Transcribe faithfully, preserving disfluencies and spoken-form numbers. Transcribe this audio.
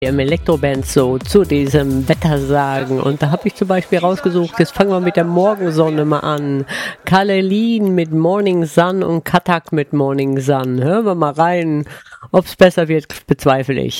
im Elektroband so zu diesem Wetter sagen. Und da habe ich zum Beispiel rausgesucht, jetzt fangen wir mit der Morgensonne mal an. Kalelin mit Morning Sun und Katak mit Morning Sun. Hören wir mal rein. Ob es besser wird, bezweifle ich.